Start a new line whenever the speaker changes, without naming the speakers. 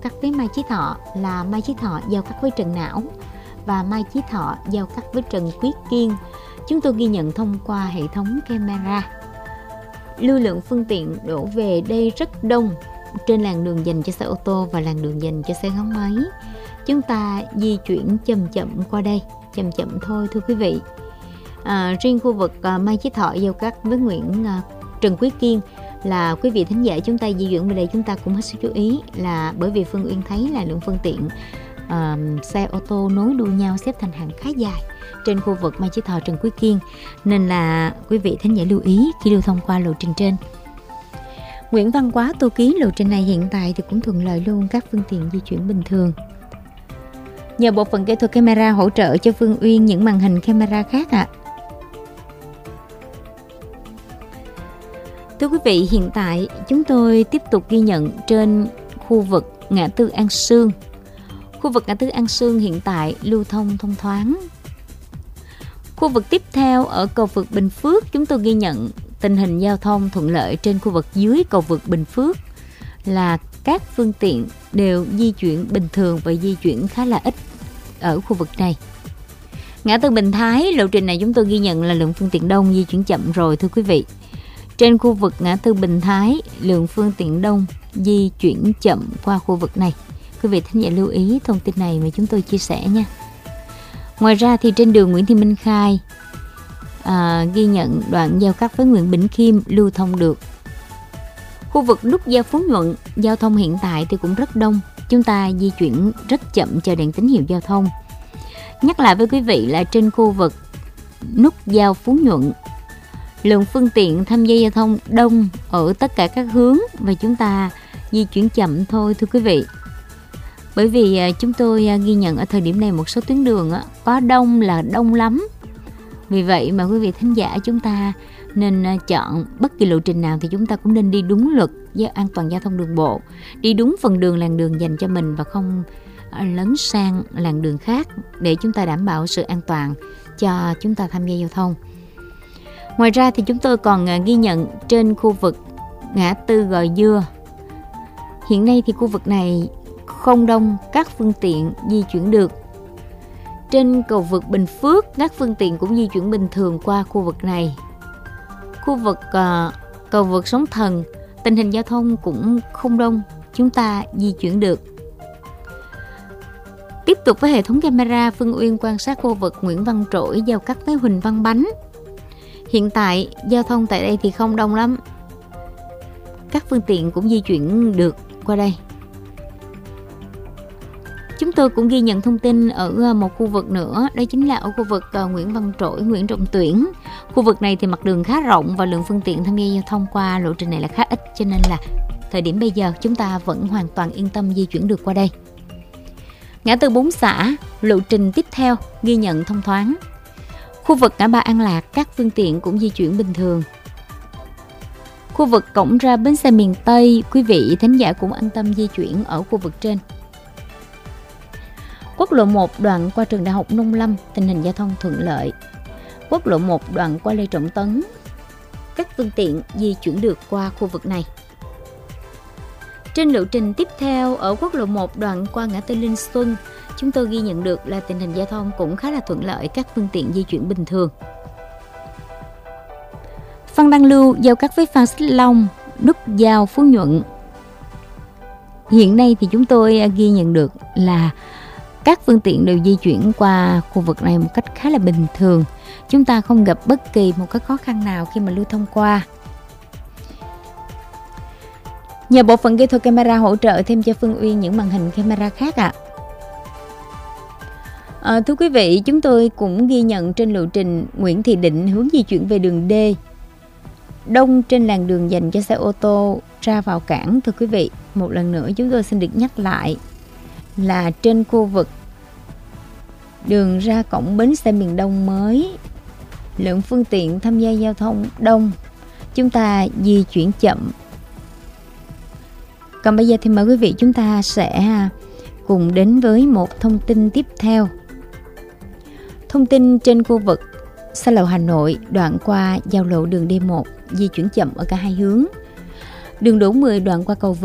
cắt với Mai Chí Thọ là Mai Chí Thọ giao cắt với Trần Não và Mai Chí Thọ giao cắt với Trần Quyết Kiên. Chúng tôi ghi nhận thông qua hệ thống camera. Lưu lượng phương tiện đổ về đây rất đông trên làn đường dành cho xe ô tô và làn đường dành cho xe gắn máy. Chúng ta di chuyển chậm chậm qua đây, chậm chậm thôi thưa quý vị. Riêng khu vực Mai Chí Thọ giao cắt với Trần Quý Kiên là quý vị thính giả chúng ta di chuyển về đây, chúng ta cũng hết sức chú ý là bởi vì Phương Uyên thấy là lượng phương tiện xe ô tô nối đuôi nhau xếp thành hàng khá dài trên khu vực Mai Chí Thọ Trần Quý Kiên, nên là quý vị thính giả lưu ý khi lưu thông qua lộ trình trên. Nguyễn Văn Quá Tô Ký, lộ trình này hiện tại thì cũng thuận lợi luôn, các phương tiện di chuyển bình thường. Nhờ bộ phận kỹ thuật camera hỗ trợ cho Phương Uyên những màn hình camera khác ạ. Thưa quý vị, hiện tại chúng tôi tiếp tục ghi nhận trên khu vực ngã tư An Sương. Khu vực ngã tư An Sương hiện tại lưu thông thông thoáng. Khu vực tiếp theo ở cầu vượt Bình Phước, chúng tôi ghi nhận tình hình giao thông thuận lợi trên khu vực dưới cầu vượt Bình Phước là các phương tiện đều di chuyển bình thường và di chuyển khá là ít ở khu vực này. Ngã tư Bình Thái, lộ trình này chúng tôi ghi nhận là lượng phương tiện đông, di chuyển chậm rồi thưa quý vị. Trên khu vực ngã tư Bình Thái, lượng phương tiện đông di chuyển chậm qua khu vực này. Quý vị thính giả lưu ý thông tin này mà chúng tôi chia sẻ nha. Ngoài ra thì trên đường Nguyễn Thị Minh Khai ghi nhận đoạn giao cắt với Nguyễn Bỉnh Khiêm lưu thông được. Khu vực nút giao Phú Nhuận, giao thông hiện tại thì cũng rất đông. Chúng ta di chuyển rất chậm chờ đèn tín hiệu giao thông. Nhắc lại với quý vị là trên khu vực nút giao Phú Nhuận, lượng phương tiện tham gia giao thông đông ở tất cả các hướng và chúng ta di chuyển chậm thôi thưa quý vị. Bởi vì chúng tôi ghi nhận ở thời điểm này một số tuyến đường có đông là đông lắm. Vì vậy mà quý vị thính giả chúng ta nên chọn bất kỳ lộ trình nào thì chúng ta cũng nên đi đúng luật an toàn giao thông đường bộ, đi đúng phần đường làn đường dành cho mình và không lấn sang làn đường khác để chúng ta đảm bảo sự an toàn cho chúng ta tham gia giao thông. Ngoài ra thì chúng tôi còn ghi nhận trên khu vực ngã tư Gò Dưa. Hiện nay thì khu vực này không đông, các phương tiện di chuyển được. Trên cầu vượt Bình Phước, các phương tiện cũng di chuyển bình thường qua khu vực này. Khu vực cầu vượt Sóng Thần, tình hình giao thông cũng không đông, chúng ta di chuyển được. Tiếp tục với hệ thống camera, Phương Uyên quan sát khu vực Nguyễn Văn Trỗi giao cắt với Huỳnh Văn Bánh. Hiện tại giao thông tại đây thì không đông lắm, các phương tiện cũng di chuyển được qua đây. Chúng tôi cũng ghi nhận thông tin ở một khu vực nữa, đó chính là ở khu vực Nguyễn Văn Trỗi, Nguyễn Trọng Tuyển. Khu vực này thì mặt đường khá rộng và lượng phương tiện tham gia giao thông qua lộ trình này là khá ít, cho nên là thời điểm bây giờ chúng ta vẫn hoàn toàn yên tâm di chuyển được qua đây. Ngã tư Bốn Xã, lộ trình tiếp theo ghi nhận thông thoáng. Khu vực ngã ba An Lạc, các phương tiện cũng di chuyển bình thường. Khu vực cổng ra bến xe miền Tây, quý vị thính giả cũng an tâm di chuyển ở khu vực trên. Quốc lộ 1 đoạn qua trường Đại học Nông Lâm, tình hình giao thông thuận lợi. Quốc lộ 1 đoạn qua Lê Trọng Tấn, các phương tiện di chuyển được qua khu vực này. Trên lộ trình tiếp theo ở quốc lộ 1 đoạn qua ngã tư Linh Xuân, chúng tôi ghi nhận được là tình hình giao thông cũng khá là thuận lợi, các phương tiện di chuyển bình thường. Phan Đăng Lưu giao cắt với Phan Xích Long, nút giao Phú Nhuận. Hiện nay thì chúng tôi ghi nhận được là các phương tiện đều di chuyển qua khu vực này một cách khá là bình thường. Chúng ta không gặp bất kỳ một cái khó khăn nào khi mà lưu thông qua. Nhờ bộ phận kỹ thuật camera hỗ trợ thêm cho Phương Uyên những màn hình camera khác ạ. Thưa quý vị, chúng tôi cũng ghi nhận trên lộ trình Nguyễn Thị Định hướng di chuyển về đường D, đông trên làn đường dành cho xe ô tô ra vào cảng. Thưa quý vị, một lần nữa chúng tôi xin được nhắc lại là trên khu vực đường ra cổng bến xe miền Đông mới, lượng phương tiện tham gia giao thông đông, chúng ta di chuyển chậm. Còn bây giờ thì mời quý vị chúng ta sẽ cùng đến với một thông tin tiếp theo. Thông tin trên khu vực xa lộ Hà Nội đoạn qua giao lộ đường D1 di chuyển chậm ở cả hai hướng. Đường Đỗ 10 đoạn qua cầu Vượt